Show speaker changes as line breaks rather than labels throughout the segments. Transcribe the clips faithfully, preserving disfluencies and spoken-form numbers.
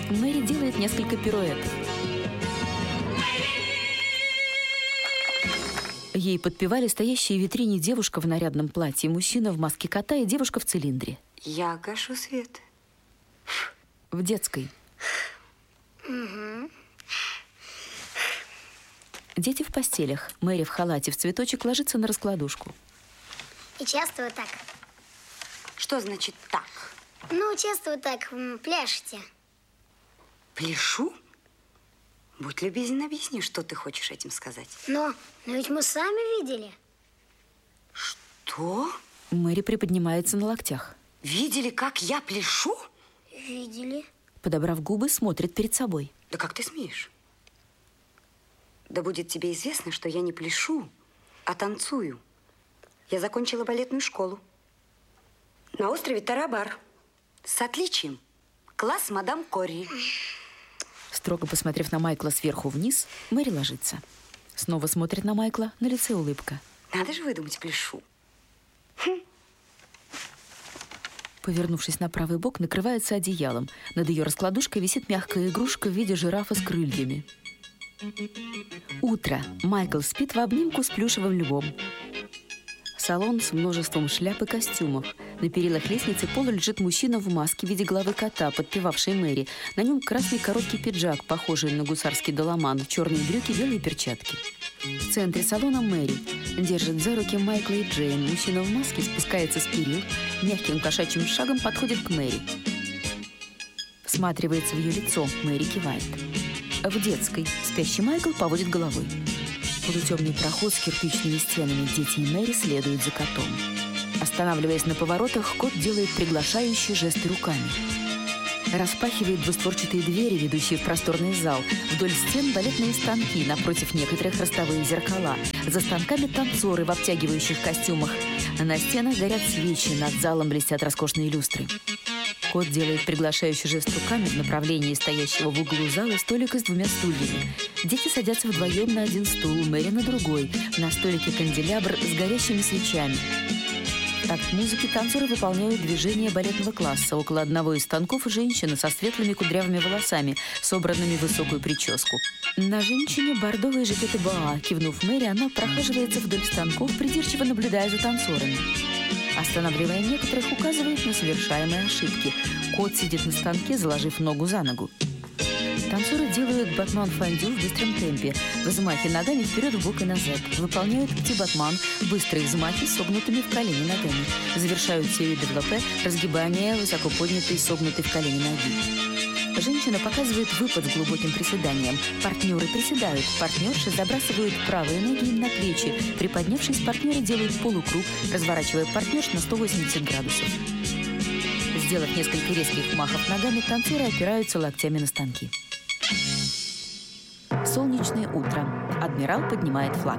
Мэри делает несколько пируэтов. Ей подпевали стоящие в витрине девушка в нарядном платье, мужчина в маске кота и девушка в цилиндре.
Я гашу свет.
В детской.
Угу.
Дети в постелях. Мэри в халате в цветочек ложится на раскладушку.
И часто вот так.
Что значит так?
Ну, часто вот так пляшете.
Пляшу? Будь любезен, объясни, что ты хочешь этим сказать.
Но, но ведь мы сами видели.
Что?
Мэри приподнимается на локтях.
Видели, как я пляшу?
Видели.
Подобрав губы, смотрит перед собой.
Да как ты смеешь? Да будет тебе известно, что я не пляшу, а танцую. Я закончила балетную школу. На острове Тарабар. С отличием. Класс мадам Корри.
Строго посмотрев на Майкла сверху вниз, Мэри ложится. Снова смотрит на Майкла, на лице улыбка.
Надо же выдумать, пляшу. Хм.
Повернувшись на правый бок, накрывается одеялом. Над ее раскладушкой висит мягкая игрушка в виде жирафа с крыльями. Утро. Майкл спит в обнимку с плюшевым львом. Салон с множеством шляп и костюмов. На перилах лестницы пола лежит мужчина в маске в виде головы кота, подпевавший Мэри. На нем красный короткий пиджак, похожий на гусарский доломан, черные брюки, белые перчатки. В центре салона Мэри держит за руки Майкла и Джейн. Мужчина в маске спускается с перил, мягким кошачьим шагом подходит к Мэри. Всматривается в ее лицо, Мэри кивает. В детской спящий Майкл поводит головой. Полутемный проход с кирпичными стенами. Дети и Мэри следуют за котом. Останавливаясь на поворотах, кот делает приглашающие жесты руками. Распахивает двустворчатые двери, ведущие в просторный зал. Вдоль стен балетные станки, напротив некоторых ростовые зеркала. За станками танцоры в обтягивающих костюмах. На стенах горят свечи, над залом блестят роскошные люстры. Кот делает приглашающий жест руками в направлении стоящего в углу зала столика с двумя стульями. Дети садятся вдвоем на один стул, Мэри на другой. На столике канделябр с горящими свечами. В такт музыки танцоры выполняют движения балетного класса. Около одного из станков женщина со светлыми кудрявыми волосами, собранными в высокую прическу. На женщине бордовые жакеты боа. Кивнув Мэри, она прохаживается вдоль станков, придирчиво наблюдая за танцорами. Останавливая некоторых, указывает на совершаемые ошибки. Кот сидит на станке, заложив ногу за ногу. Танцоры делают батман-фондю в быстром темпе, взмахи ногами вперед, вбок и назад. Выполняют пти-батман, быстрые взмахи с согнутыми в колени ногами. Завершают серию девелопе, разгибание высоко поднятой согнутой в колени ноги. Женщина показывает выпад с глубоким приседанием. Партнеры приседают. Партнерши забрасывают правые ноги им на плечи. Приподнявшись, партнеры делают полукруг, разворачивая партнерш на сто восемьдесят градусов. Сделав несколько резких махов ногами, танцоры опираются локтями на станки. Солнечное утро. Адмирал поднимает флаг.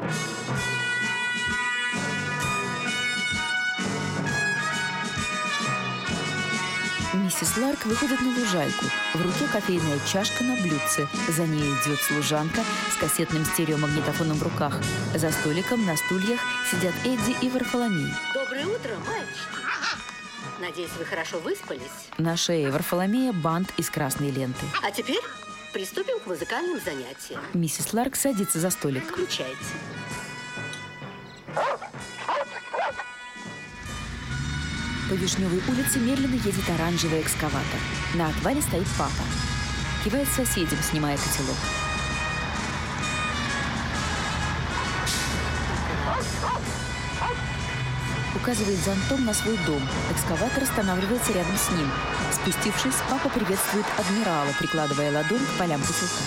Миссис Ларк выходит на лужайку. В руке кофейная чашка на блюдце. За ней идет служанка с кассетным стереомагнитофоном в руках. За столиком на стульях сидят Эдди и Варфоломей.
Доброе утро, мальчики. Надеюсь, вы хорошо выспались.
На шее Варфоломея бант из красной ленты.
А теперь приступим к музыкальным занятиям.
Миссис Ларк садится за столик.
Включайте.
По Вишневой улице медленно едет оранжевый экскаватор. На отвале стоит папа. Кивает соседям, снимая котелок. Указывает зонтом на свой дом. Экскаватор останавливается рядом с ним. Спустившись, папа приветствует адмирала, прикладывая ладонь к полям котелка.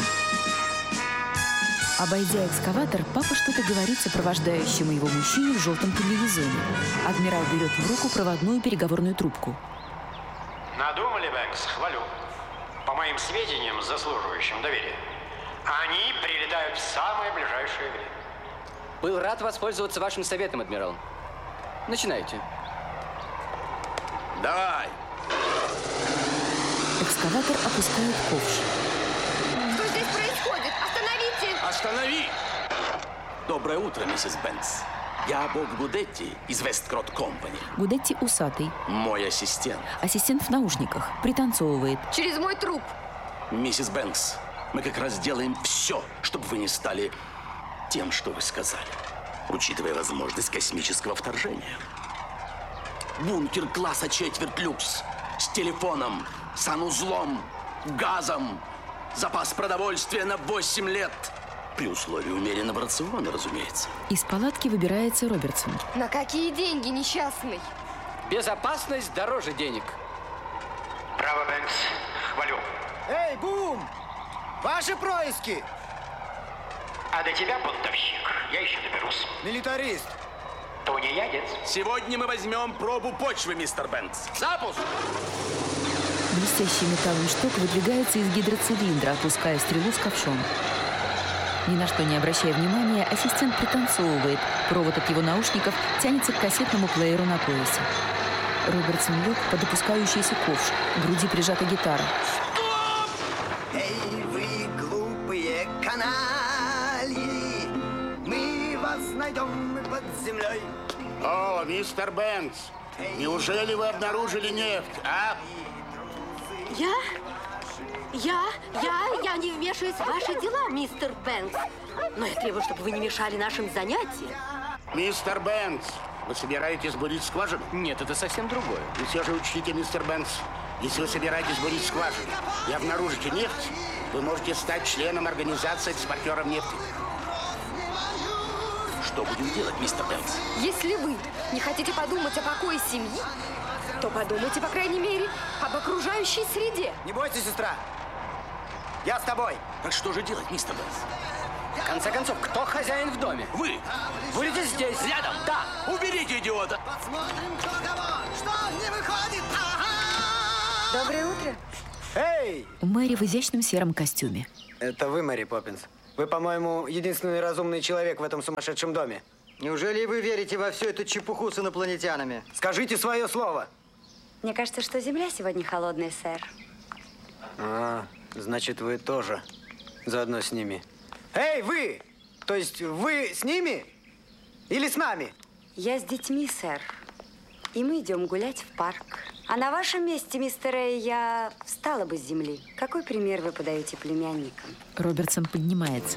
Обойдя экскаватор, папа что-то говорит сопровождающему его мужчине в желтом комбинезоне. Адмирал берет в руку проводную переговорную трубку.
Надумали, Бэнкс, хвалю. По моим сведениям, заслуживающим доверия, они прилетают в самое ближайшее время.
Был рад воспользоваться вашим советом, адмирал. Начинайте.
Давай.
Экскаватор опускает ковш.
Что здесь происходит? Остановите!
Останови! Доброе утро, миссис Бэнкс.
Я Боб Гудетти из Весткрот Компани.
Гудетти усатый.
Мой ассистент.
Ассистент в наушниках. Пританцовывает.
Через мой труп.
Миссис Бэнкс, мы как раз делаем все, чтобы вы не стали тем, что вы сказали, учитывая возможность космического вторжения. Бункер класса четверть люкс с телефоном, санузлом, газом, запас продовольствия на восемь лет. При условии умеренного рациона, разумеется.
Из палатки выбирается Робертсон.
На какие деньги, несчастный?
Безопасность дороже денег.
Браво, Бэнкс. Хвалю.
Эй, Бум! Ваши происки!
А до тебя, бунтовщик, я еще доберусь.
Милитарист!
Тунеядец.
Сегодня мы возьмем пробу почвы, мистер Бэнкс. Запуск!
Блестящий металлом шток выдвигается из гидроцилиндра, опуская стрелу с ковшом. Ни на что не обращая внимания, ассистент пританцовывает. Провод от его наушников тянется к кассетному плееру на поясе. Робертсон лег под опускающийся ковш. К груди прижата гитара.
Стоп! Эй, вы глупые канальи! Мы вас найдем под землей.
О, мистер Бэнкс, неужели вы обнаружили нефть, а?
Я? Я? Я? Я не вмешиваюсь в ваши дела, мистер Бэнкс. Но я требую, чтобы вы не мешали нашим занятиям.
Мистер Бэнкс, вы собираетесь бурить скважину?
Нет, это совсем другое.
И все же учтите, мистер Бэнкс, если вы собираетесь бурить скважину и обнаружите нефть, вы можете стать членом организации экспортеров нефти.
Что будем делать, мистер Бэнкс?
Если вы не хотите подумать о покое семьи, то подумайте, по крайней мере, об окружающей среде.
Не бойся, сестра. Я с тобой.
Так что же делать, мистер Бэнкс?
В конце концов, кто хозяин в доме?
Вы!
Будете здесь?
Рядом?
Да.
Уберите идиота!
Посмотрим, кто кого. Что не выходит? Ага!
Доброе утро.
Эй!
Мэри в изящном сером костюме.
Это вы, Мэри Поппинс. Вы, по-моему, единственный разумный человек в этом сумасшедшем доме.
Неужели вы верите во всю эту чепуху с инопланетянами?
Скажите свое слово.
Мне кажется, что земля сегодня холодная, сэр.
А, значит, вы тоже заодно с ними. Эй, вы! То есть вы с ними или с нами?
Я с детьми, сэр. И мы идем гулять в парк. А на вашем месте, мистер Рэй, я встала бы с земли. Какой пример вы подаете племянникам?
Робертсон поднимается.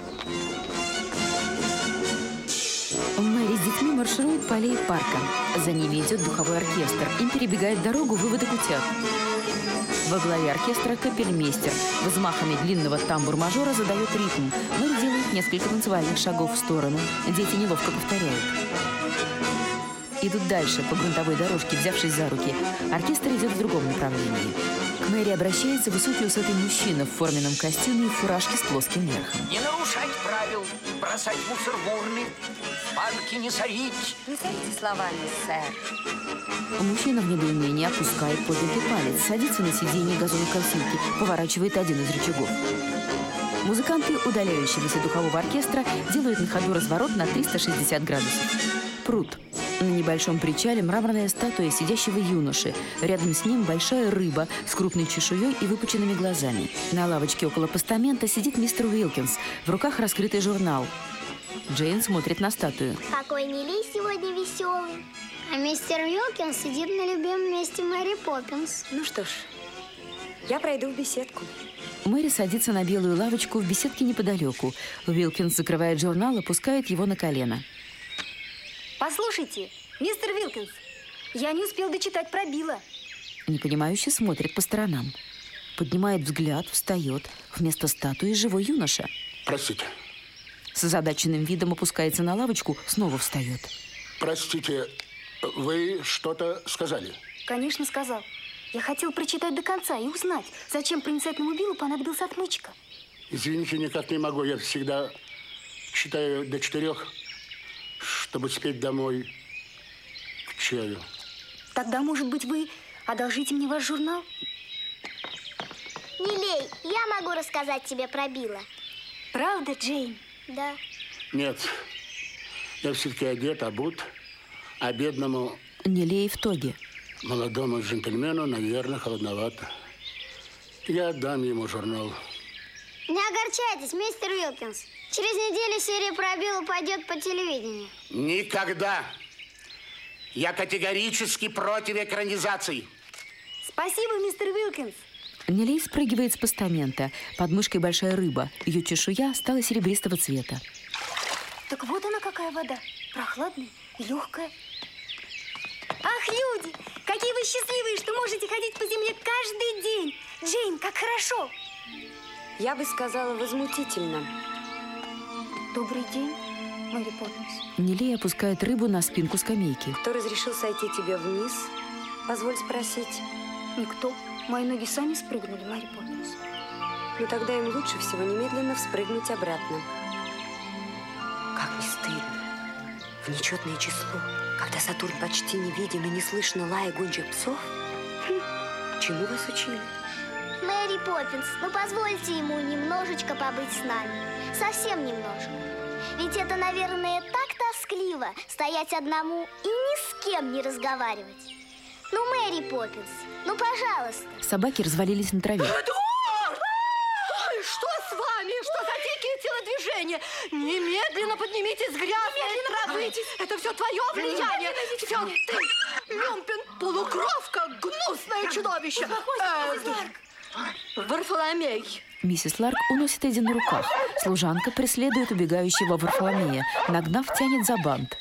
Мэри с детьми марширует по аллее парка. За ними идет духовой оркестр. Им перебегает дорогу выводок утят. Во главе оркестра капельмейстер. Взмахами длинного тамбур-мажора задает ритм. Мэри делает несколько танцевальных шагов в сторону. Дети неловко повторяют. Идут дальше, по грунтовой дорожке, взявшись за руки. Оркестр идет в другом направлении. К Мэри обращается высокий усатый мужчина в форменном костюме и в фуражке с плоским верхом.
Не нарушать правил, бросать мусор в урны, в парке не сорить.
Не сорите словами, сэр.
Мужчина в недоумении опускает поднятый палец, садится на сиденье газонокосилки, поворачивает один из рычагов. Музыканты удаляющегося духового оркестра делают на ходу разворот на триста шестьдесят градусов. Пруд. На небольшом причале мраморная статуя сидящего юноши. Рядом с ним большая рыба с крупной чешуей и выпученными глазами. На лавочке около постамента сидит мистер Уилкинс. В руках раскрытый журнал. Джейн смотрит на статую.
Какой Нилей сегодня веселый. А мистер Уилкинс сидит на любимом месте Мэри Поппинс.
Ну что ж, я пройду в беседку.
Мэри садится на белую лавочку в беседке неподалеку. Уилкинс закрывает журнал, опускает его на колено.
Послушайте, мистер Уилкинс, я не успел дочитать про Билла.
Непонимающе смотрит по сторонам. Поднимает взгляд, встает. Вместо статуи живой юноша.
Простите.
С озадаченным видом опускается на лавочку, снова встает.
Простите, вы что-то сказали?
Конечно, сказал. Я хотел прочитать до конца и узнать, зачем проницательному Биллу понадобился отмычка.
Извините, никак не могу. Я всегда читаю до четырех, чтобы спеть домой к чаю.
Тогда, может быть, вы одолжите мне ваш журнал?
Нилей, я могу рассказать тебе про Билла.
Правда, Джейн?
Да.
Нет, я все-таки одет, обут, а бедному...
Нилей в тоге.
Молодому джентльмену, наверное, холодновато. Я отдам ему журнал.
Не огорчайтесь, мистер Уилкинс. Через неделю серия про Билла пойдет по телевидению.
Никогда. Я категорически против экранизаций.
Спасибо, мистер Уилкинс.
Нелли спрыгивает с постамента. Под мышкой большая рыба. Ее чешуя стала серебристого цвета.
Так вот она какая вода. Прохладная и легкая. Ах, люди, какие вы счастливые, что можете ходить по земле каждый день. Джейн, как хорошо.
Я бы сказала, возмутительно.
Добрый день, Мэри Поппинс.
Нелли опускает рыбу на спинку скамейки.
Кто разрешил сойти тебе вниз? Позволь спросить.
Никто. Мои ноги сами спрыгнули, Мэри Поппинс.
Ну тогда им лучше всего немедленно вспрыгнуть обратно. Как не стыдно. В нечетное число, когда Сатурн почти не видим и не слышно лая гончих псов. Хм, чему вас учили?
Мэри Поппинс, ну позвольте ему немножечко побыть с нами. Совсем немножко. Ведь это, наверное, так тоскливо стоять одному и ни с кем не разговаривать. Ну, Мэри Поппинс, ну, пожалуйста.
Собаки развалились на траве.
Эдуард! Ой, что с вами? Что за дикие телодвижения? Немедленно поднимитесь с грязной травы. Это все твое влияние. Все ты, Люмпин, полукровка, гнусное чудовище. Эд, Варфоломей.
Миссис Ларк уносит Эдди на руках. Служанка преследует убегающего Варфоломея. Нагнав, тянет за бант.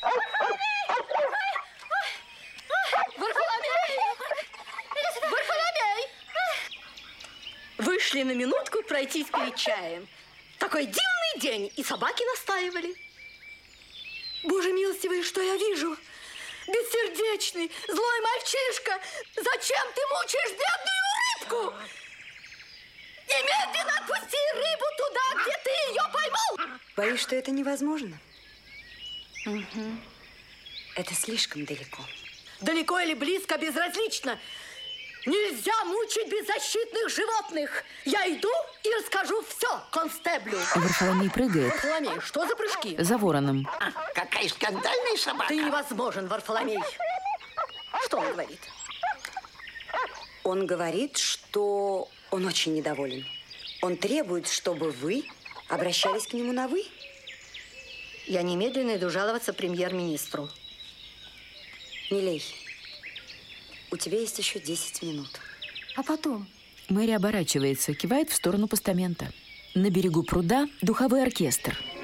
Вышли на минутку пройтись перед чаем. Такой дивный день, и собаки настаивали. Боже милостивый, что я вижу? Бессердечный, злой мальчишка, зачем ты мучаешь бедную рыбку? Немедленно отпусти рыбу туда, где ты ее поймал.
Боюсь, что это невозможно. Угу. Это слишком далеко.
Далеко или близко, безразлично. Нельзя мучить беззащитных животных. Я иду и расскажу все констеблю.
Варфоломей прыгает.
Варфоломей, что за прыжки?
За вороном.
А, какая скандальная собака.
Ты невозможен, Варфоломей. Что он говорит?
Он говорит, что он очень недоволен. Он требует, чтобы вы обращались к нему на «вы».
Я немедленно иду жаловаться премьер-министру.
Милей, у тебя есть еще десять минут.
А потом?
Мэри оборачивается, кивает в сторону постамента. На берегу пруда духовой оркестр.